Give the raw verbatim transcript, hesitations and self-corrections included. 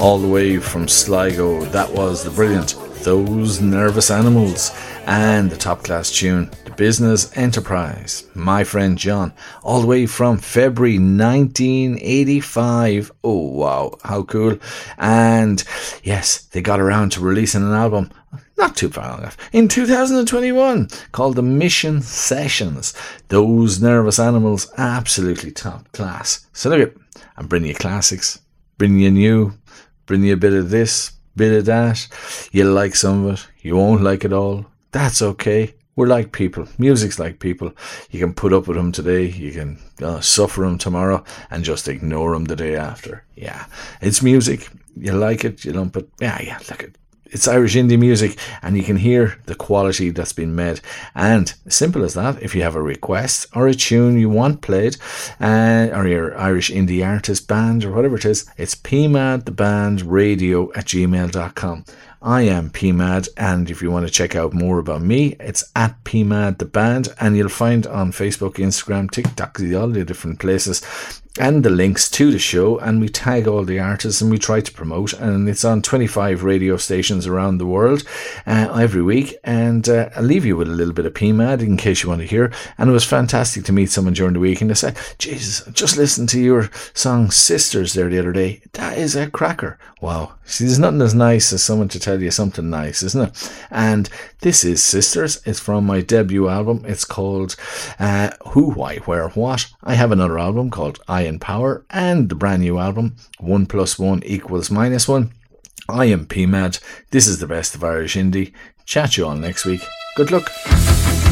all the way from Sligo. That was the brilliant Those Nervous Animals, and the top class tune, The Business Enterprise, My Friend John, all the way from February nineteen eighty-five. Oh wow, how cool. And yes, they got around to releasing an album not too far off, in two thousand twenty-one, called The Mission Sessions. Those Nervous Animals, absolutely top class. So look at, I'm bringing you classics, bringing you new, bringing you a bit of this, bit of that. You like some of it, you won't like it all. That's okay. We're like people. Music's like people. You can put up with them today, you can uh, suffer them tomorrow, and just ignore them the day after. Yeah, it's music. You like it, you don't, but yeah, yeah, look at it's Irish indie music, and you can hear the quality that's been made. And simple as that, if you have a request or a tune you want played, uh, or your Irish indie artist band or whatever it is, it's p mad the band radio at gmail dot com. I am P Mad, and if you want to check out more about me, it's at P Mad the band, and you'll find on Facebook, Instagram, TikTok, all the different places, and the links to the show, and we tag all the artists and we try to promote, and it's on twenty-five radio stations around the world uh, every week. And uh, I'll leave you with a little bit of P Mad in case you want to hear. And it was fantastic to meet someone during the week, and they said, Jesus, just listen to your song Sisters there the other day. That is a cracker. Wow. See, there's nothing as nice as someone to tell you something nice, isn't it? And this is Sisters. It's from my debut album. It's called uh, Who, Why, Where, What. I have another album called I in Power, and the brand new album One Plus One Equals Minus One. I am P Mad. This is the best of Irish indie. Chat you all next week. Good luck.